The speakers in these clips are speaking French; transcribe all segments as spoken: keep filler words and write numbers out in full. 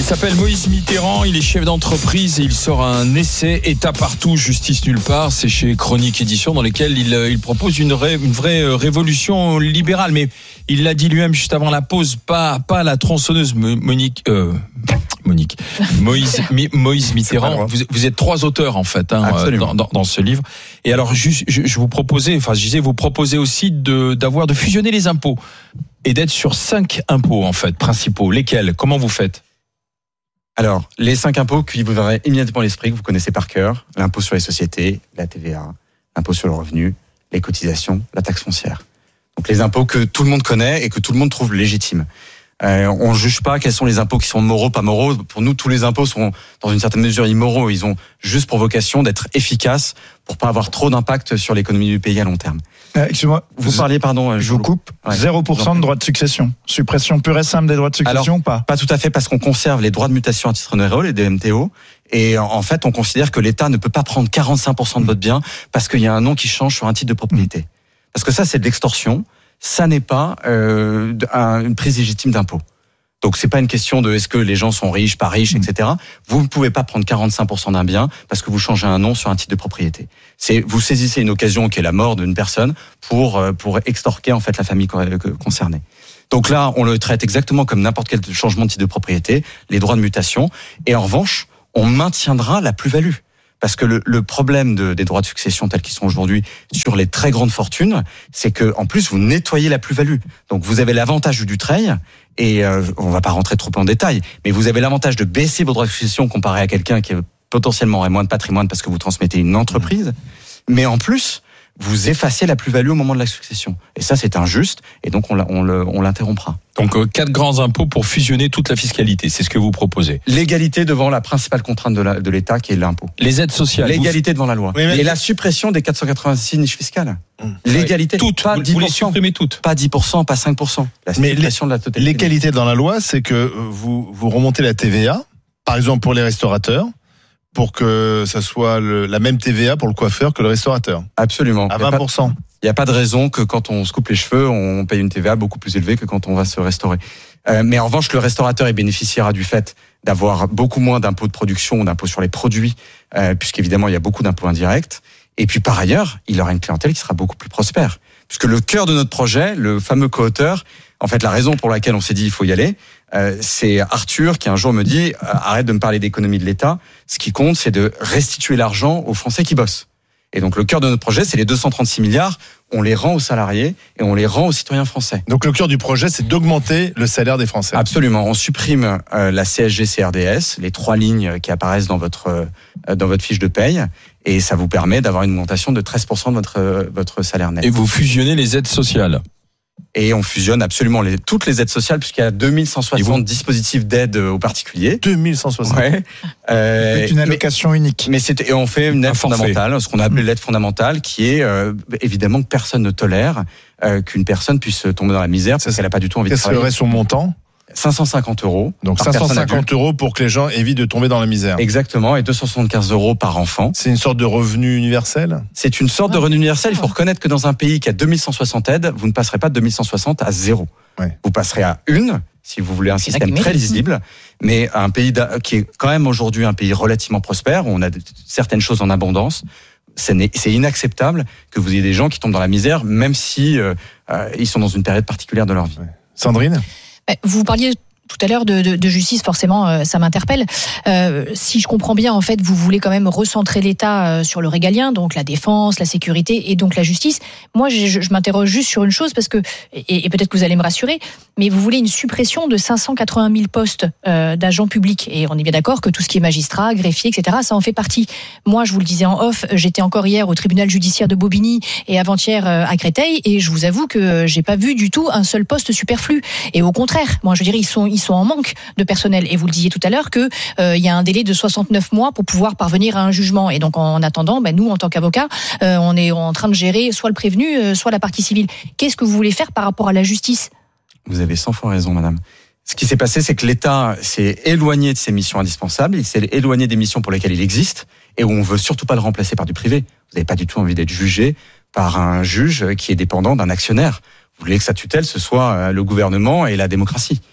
s'appelle Moïse Mitterrand, il est chef d'entreprise et il sort un essai État partout, justice nulle part. C'est chez Chronique Édition dans lequel il, il propose une, ré, une vraie révolution libérale. Mais il l'a dit lui-même juste avant la pause, pas, pas la tronçonneuse Monique... Euh, Monique. Moïse, Moïse Mitterrand. Vous, vous êtes trois auteurs en fait hein, dans, dans, dans ce livre. Et alors juste, je, je vous proposais, enfin je disais, vous proposez aussi de, d'avoir de fusionner les impôts et d'être sur cinq impôts en fait principaux. Lesquels ? Comment vous faites ? Alors, les cinq impôts qui vous viendront immédiatement à l'esprit, que vous connaissez par cœur, l'impôt sur les sociétés, la T V A, l'impôt sur le revenu, les cotisations, la taxe foncière. Donc les impôts que tout le monde connaît et que tout le monde trouve légitimes. Euh, on ne juge pas quels sont les impôts qui sont moraux, pas moraux. Pour nous, tous les impôts sont dans une certaine mesure immoraux. Ils ont juste pour vocation d'être efficaces pour pas avoir trop d'impact sur l'économie du pays à long terme. Euh, excusez-moi, vous, vous parliez, pardon, je vous coupe. Ouais. zéro pour cent de droits de succession. Suppression pure et simple des droits de succession. Alors, ou pas Pas tout à fait, parce qu'on conserve les droits de mutation à titre onéreux, les D M T O. Et en fait, on considère que l'État ne peut pas prendre quarante-cinq pour cent de votre bien parce qu'il y a un nom qui change sur un titre de propriété. Parce que ça, c'est de l'extorsion. Ça n'est pas euh, une prise légitime d'impôt. Donc c'est pas une question de est-ce que les gens sont riches, pas riches, et cetera. Vous ne pouvez pas prendre quarante-cinq pour cent d'un bien parce que vous changez un nom sur un titre de propriété. C'est vous saisissez une occasion qui est la mort d'une personne pour pour extorquer en fait la famille concernée. Donc là, on le traite exactement comme n'importe quel changement de titre de propriété, les droits de mutation. Et en revanche, on maintiendra la plus-value. Parce que le, le problème de, des droits de succession tels qu'ils sont aujourd'hui sur les très grandes fortunes, c'est que en plus vous nettoyez la plus-value. Donc vous avez l'avantage du Dutreil, et euh, on va pas rentrer trop en détail, mais vous avez l'avantage de baisser vos droits de succession comparé à quelqu'un qui potentiellement aurait moins de patrimoine parce que vous transmettez une entreprise. Mais en plus, vous effacez la plus-value au moment de la succession. Et ça, c'est injuste, et donc on, on, le, on l'interrompra. Donc euh, quatre grands impôts pour fusionner toute la fiscalité, c'est ce que vous proposez. L'égalité devant la principale contrainte de, la, de l'État, qui est l'impôt. Les aides sociales. L'égalité devant la loi. Oui, mais... Et la suppression des quatre cent quatre-vingt-six niches fiscales. Mmh. L'égalité. Toutes, pas dix pour cent. Vous les supprimez toutes. Pas dix pour cent, pas cinq pour cent. La suppression mais de la totalité. L'égalité dans la loi, c'est que vous, vous remontez la T V A, par exemple pour les restaurateurs, pour que ça soit le, la même T V A pour le coiffeur que le restaurateur. Absolument. À vingt pour cent. Il n'y a pas de raison que quand on se coupe les cheveux, on paye une T V A beaucoup plus élevée que quand on va se restaurer. Euh, mais en revanche, le restaurateur, il bénéficiera du fait d'avoir beaucoup moins d'impôts de production, d'impôts sur les produits, euh, puisqu'évidemment, il y a beaucoup d'impôts indirects. Et puis, par ailleurs, il aura une clientèle qui sera beaucoup plus prospère. Puisque le cœur de notre projet, le fameux co-auteur, en fait, la raison pour laquelle on s'est dit il faut y aller, euh, c'est Arthur qui un jour me dit « Arrête de me parler d'économie de l'État. Ce qui compte, c'est de restituer l'argent aux Français qui bossent. » Et donc, le cœur de notre projet, c'est les deux cent trente-six milliards. On les rend aux salariés et on les rend aux citoyens français. Donc, le cœur du projet, c'est d'augmenter le salaire des Français. Absolument. On supprime euh, la C S G C R D S, les trois lignes qui apparaissent dans votre euh, dans votre fiche de paye, et ça vous permet d'avoir une augmentation de treize pour cent de votre euh, votre salaire net. Et vous fusionnez les aides sociales. Et on fusionne absolument les, toutes les aides sociales, puisqu'il y a deux mille cent soixante vous... dispositifs d'aide aux particuliers. deux mille cent soixante. Ouais. Euh, c'est une allocation mais, unique. Mais c'est, et on fait une aide fondamentale, ce qu'on a appelé l'aide fondamentale, qui est euh, évidemment que personne ne tolère euh, qu'une personne puisse tomber dans la misère parce qu'elle n'a pas du tout envie de travailler. Quel serait son montant ? cinq cent cinquante euros. Donc cinq cent cinquante euros pour que les gens évitent de tomber dans la misère. Exactement, et deux cent soixante-quinze euros par enfant. C'est une sorte de revenu universel ? C'est une sorte de revenu universel. Il faut reconnaître que dans un pays qui a deux mille cent soixante aides, vous ne passerez pas de deux mille cent soixante à zéro. Ouais. Vous passerez à une, si vous voulez un système très lisible, mais un pays qui est quand même aujourd'hui un pays relativement prospère, où on a certaines choses en abondance. C'est inacceptable que vous ayez des gens qui tombent dans la misère, même si euh, euh, ils sont dans une période particulière de leur vie. Ouais. Sandrine ? Vous parliez tout à l'heure de, de, de justice, forcément, euh, ça m'interpelle. Euh, si je comprends bien, en fait, vous voulez quand même recentrer l'État euh, sur le régalien, donc la défense, la sécurité et donc la justice. Moi, je, je m'interroge juste sur une chose, parce que, et, et peut-être que vous allez me rassurer, mais vous voulez une suppression de cinq cent quatre-vingt mille postes euh, d'agents publics. Et on est bien d'accord que tout ce qui est magistrat, greffier, et cetera, ça en fait partie. Moi, je vous le disais en off, j'étais encore hier au tribunal judiciaire de Bobigny et avant-hier euh, à Créteil, et je vous avoue que j'ai pas vu du tout un seul poste superflu. Et au contraire, moi, je dirais, ils sont ils sont en manque de personnel. Et vous le disiez tout à l'heure que euh, il y a un délai de soixante-neuf mois pour pouvoir parvenir à un jugement. Et donc, en attendant, ben, nous, en tant qu'avocats, euh, on est en train de gérer soit le prévenu, euh, soit la partie civile. Qu'est-ce que vous voulez faire par rapport à la justice ? Vous avez cent fois raison, madame. Ce qui s'est passé, c'est que l'État s'est éloigné de ses missions indispensables, il s'est éloigné des missions pour lesquelles il existe, et où on veut surtout pas le remplacer par du privé. Vous n'avez pas du tout envie d'être jugé par un juge qui est dépendant d'un actionnaire. Vous voulez que sa tutelle, ce soit le gouvernement et la démocratie.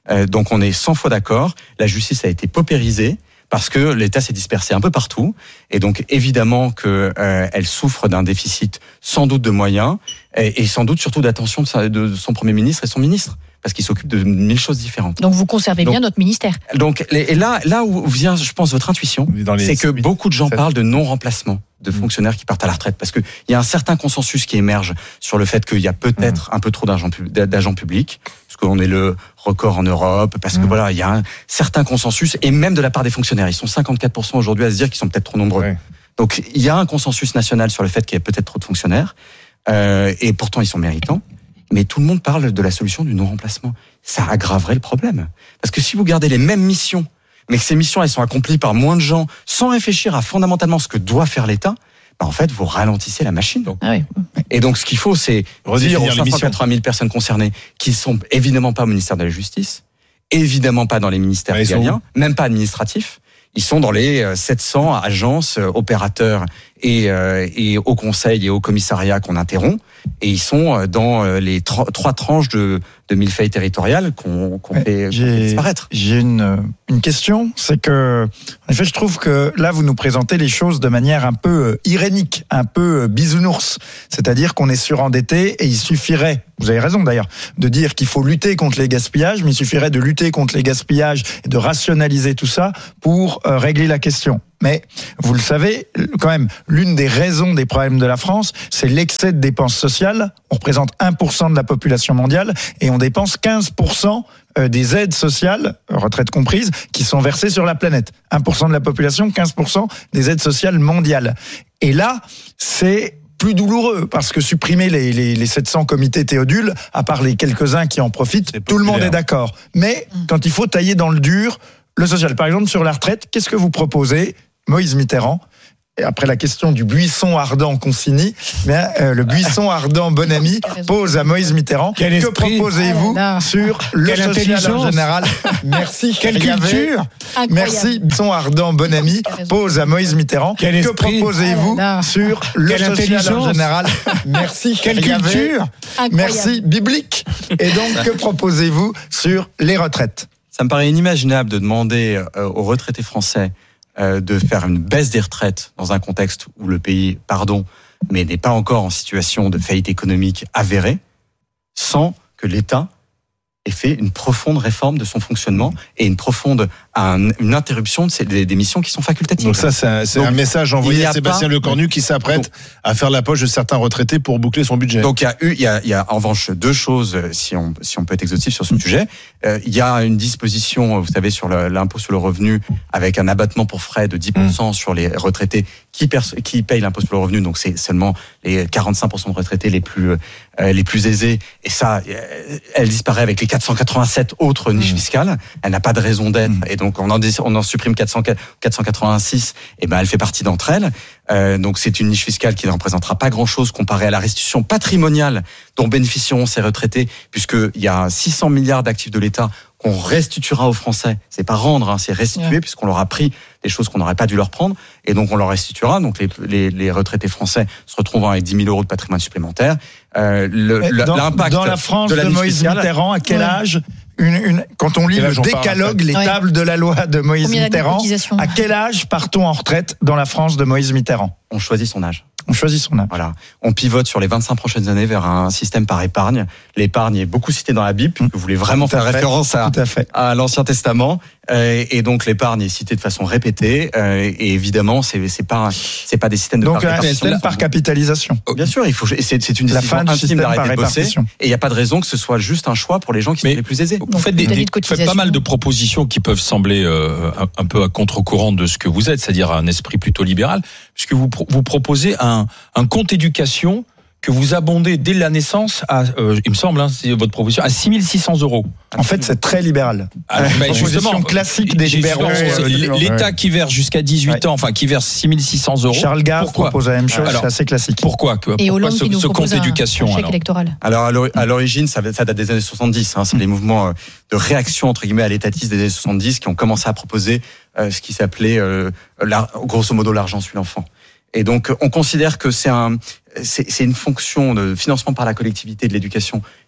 Euh, donc on est cent fois d'accord. La justice a été paupérisée parce que l'État s'est dispersé un peu partout. Et donc évidemment que euh, elle souffre d'un déficit sans doute de moyens et, et sans doute surtout d'attention de, sa, de son Premier ministre et son ministre. Parce qu'il s'occupe de mille choses différentes. Donc vous conservez donc, bien notre ministère. Donc et là, là où vient, je pense, votre intuition, c'est que beaucoup de gens parlent de non-remplacement de fonctionnaires qui partent à la retraite, parce que il y a un certain consensus qui émerge sur le fait qu'il y a peut-être un peu trop d'agents, d'agents publics, parce qu'on est le record en Europe, parce que mmh. voilà, il y a un certain consensus, et même de la part des fonctionnaires, ils sont cinquante-quatre pour cent aujourd'hui à se dire qu'ils sont peut-être trop nombreux. Ouais. Donc il y a un consensus national sur le fait qu'il y a peut-être trop de fonctionnaires, euh, et pourtant ils sont méritants. Mais tout le monde parle de la solution du non-remplacement. Ça aggraverait le problème. Parce que si vous gardez les mêmes missions, mais que ces missions elles sont accomplies par moins de gens, sans réfléchir à fondamentalement ce que doit faire l'État, bah en fait, vous ralentissez la machine. Donc. Ah oui. Et donc, ce qu'il faut, c'est dire aux cinq cent quatre-vingt mille personnes concernées qui sont évidemment pas au ministère de la Justice, évidemment pas dans les ministères ouais, régaliens, même pas administratifs. Ils sont dans les sept cents agences, opérateurs et, euh, et au conseil et au commissariat qu'on interrompt. Et ils sont dans les tra- trois tranches de, de millefeuille territoriales qu'on, qu'on, fait, qu'on fait disparaître. J'ai une, une question, c'est que, en effet, je trouve que là, vous nous présentez les choses de manière un peu irénique, un peu bisounours. C'est-à-dire qu'on est surendetté et il suffirait, vous avez raison d'ailleurs, de dire qu'il faut lutter contre les gaspillages, mais il suffirait de lutter contre les gaspillages et de rationaliser tout ça pour euh, régler la question. Mais vous le savez, quand même, l'une des raisons des problèmes de la France, c'est l'excès de dépenses sociales. On représente un pour cent de la population mondiale et on dépense quinze pour cent des aides sociales, retraite comprise, qui sont versées sur la planète. un pour cent de la population, quinze pour cent des aides sociales mondiales. Et là, c'est plus douloureux, parce que supprimer les, les, les sept cents comités Théodule, à part les quelques-uns qui en profitent, tout le monde est d'accord. Mais quand il faut tailler dans le dur, le social, par exemple, sur la retraite, qu'est-ce que vous proposez ? Moïse Mitterrand, et après la question du buisson ardent Consigny, mais euh, le buisson ardent Bonamy pose à Moïse Mitterrand, quel que esprit. proposez-vous ah sur le Quelle social en général ? Merci. Quelle culture. Merci, buisson ardent Bonamy pose à Moïse Mitterrand, quel que esprit. proposez-vous ah sur le Quelle social en général ? Merci. Quelle culture. Merci, biblique. Et donc, que proposez-vous sur les retraites ? Ça me paraît inimaginable de demander aux retraités français de faire une baisse des retraites dans un contexte où le pays, pardon, mais n'est pas encore en situation de faillite économique avérée, sans que l'État ait fait une profonde réforme de son fonctionnement et une profonde un, une interruption de ces, des, des missions qui sont facultatives. Donc ça, c'est un, c'est donc, un message envoyé à Sébastien pas... Lecornu qui s'apprête donc, à faire la poche de certains retraités pour boucler son budget. Donc il y a eu, il y a, il y a en revanche deux choses, si on, si on peut être exhaustif sur ce mmh. sujet. Euh, il y a une disposition, vous savez, sur le, l'impôt sur le revenu, avec un abattement pour frais de dix pour cent mmh. sur les retraités qui, perce, qui payent l'impôt sur le revenu. Donc c'est seulement les quarante-cinq pour cent de retraités les plus, euh, les plus aisés. Et ça, elle disparaît avec les quatre cent quatre-vingt-sept autres niches mmh. fiscales. Elle n'a pas de raison d'être. Mmh. Et donc on en, on en supprime quatre cents, quatre cent quatre-vingt-six. Et ben elle fait partie d'entre elles. Euh, donc c'est une niche fiscale qui ne représentera pas grand-chose comparée à la restitution patrimoniale dont bénéficieront ces retraités, puisqu'il y a six cents milliards d'actifs de l'État qu'on restituera aux Français. C'est pas rendre, hein, c'est restituer, ouais. puisqu'on leur a pris des choses qu'on n'aurait pas dû leur prendre, et donc on leur restituera. Donc les, les, les retraités français se retrouvent avec dix mille euros de patrimoine supplémentaire. Euh, le, dans, l'impact dans la France de, la de Moïse fiscale, Mitterrand, à quel ouais. âge une, une, quand on lit le décalogue, les ouais. tables de la loi de Moïse Combien Mitterrand, à quel âge part-on en retraite dans la France de Moïse Mitterrand ? On choisit son âge. On choisit son âge. Voilà. On pivote sur les vingt-cinq prochaines années vers un système par épargne. L'épargne est beaucoup citée dans la Bible, puisque vous voulez vraiment faire fait. référence à, à l'Ancien Testament. Euh, et donc l'épargne est citée de façon répétée. Euh, et évidemment, c'est, c'est pas, c'est pas des systèmes de donc, par répartition. Donc un système par capitalisation. Bien sûr, il faut. C'est, c'est une décision intime d'arrêter de bosser. Et il n'y a pas de raison que ce soit juste un choix pour les gens qui Mais sont les plus aisés. Vous faites, des, des, de faites pas mal de propositions qui peuvent sembler euh, un, un peu à contre-courant de ce que vous êtes, c'est-à-dire un esprit plutôt libéral, puisque vous vous proposez un, un compte éducation que vous abondez dès la naissance à, euh, il me semble, hein, c'est votre proposition, à six mille six cents euros. En fait, c'est très libéral. Ah, ben, proposition classique des libéraux. L'État qui verse jusqu'à dix-huit ouais. ans, enfin qui verse six mille six cents euros. Charles Gave propose la même chose, alors, c'est assez classique. Pourquoi, pourquoi Et Hollande ce, qui nous ce compte un, éducation un chèque alors électoral. Alors à l'origine, ça, ça date des années soixante-dix. Hein, c'est mmh. les mouvements de réaction entre guillemets à l'étatisme des années soixante-dix qui ont commencé à proposer euh, ce qui s'appelait euh, grosso modo l'argent suit l'enfant. Et donc, on considère que c'est un, c'est, c'est une fonction de financement par la collectivité de l'éducation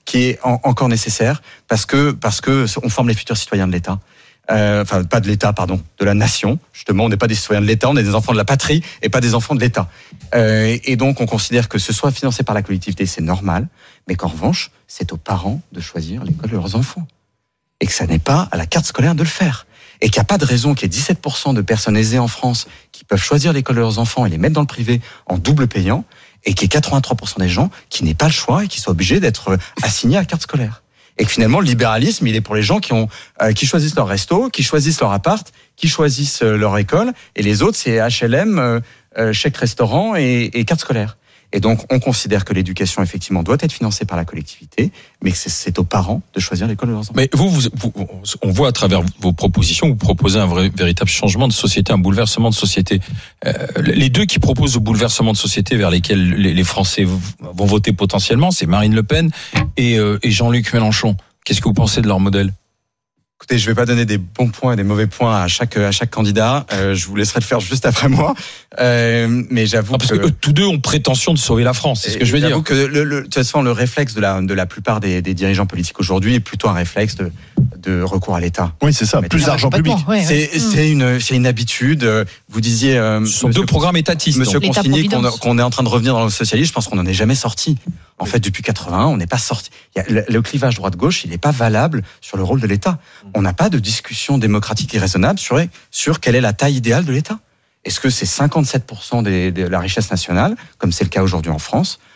qui est en, encore nécessaire parce que parce que on forme les futurs citoyens de l'État. Euh, enfin, pas de l'État, pardon, de la nation. Justement, on n'est pas des citoyens de l'État, on est des enfants de la patrie et pas des enfants de l'État. Euh, et donc, on considère que ce soit financé par la collectivité, c'est normal, mais qu'en revanche, c'est aux parents de choisir l'école de leurs enfants. Et que ça n'est pas à la carte scolaire de le faire. Et qu'il n'y a pas de raison qu'il y ait dix-sept pour cent de personnes aisées en France qui peuvent choisir l'école de leurs enfants et les mettre dans le privé en double payant, et qu'il y ait quatre-vingt-trois pour cent des gens qui n'aient pas le choix et qui soient obligés d'être assignés à la carte scolaire. Et que finalement, le libéralisme, il est pour les gens qui ont, euh, qui choisissent leur resto, qui choisissent leur appart, qui choisissent euh, leur école, et les autres, c'est H L M, euh, euh, chèque restaurant et, et carte scolaire. Et donc, on considère que l'éducation, effectivement, doit être financée par la collectivité, mais que c'est, c'est aux parents de choisir l'école de leurs enfants. Mais vous, vous, vous, on voit à travers vos propositions, vous proposez un vrai, véritable changement de société, un bouleversement de société. Euh, les deux qui proposent le bouleversement de société vers lesquels les, les Français vont voter potentiellement, c'est Marine Le Pen et, euh, et Jean-Luc Mélenchon. Qu'est-ce que vous pensez de leur modèle ? Écoutez, je vais pas donner des bons points et des mauvais points à chaque à chaque candidat. Euh, je vous laisserai le faire juste après moi. Euh, mais j'avoue ah, parce que, que eux, tous deux ont prétention de sauver la France. C'est ce que je veux j'avoue dire. Que le, le, de toute façon, le réflexe de la de la plupart des, des dirigeants politiques aujourd'hui est plutôt un réflexe de de recours à l'État. Oui, c'est ça. Mais plus d'argent public. Ouais, c'est ouais. c'est une c'est une habitude. Vous disiez. Euh, Ce sont deux programmes étatistes. Monsieur L'État Consigny, qu'on, providence. qu'on est en train de revenir dans le socialisme. Je pense qu'on n'en est jamais sorti. En fait, depuis quatre-vingt-un, on n'est pas sorti. Il y a, le, le clivage droite-gauche, il n'est pas valable sur le rôle de l'État. On n'a pas de discussion démocratique et raisonnable sur, sur quelle est la taille idéale de l'État. Est-ce que c'est cinquante-sept pour cent des, de la richesse nationale, comme c'est le cas aujourd'hui en France,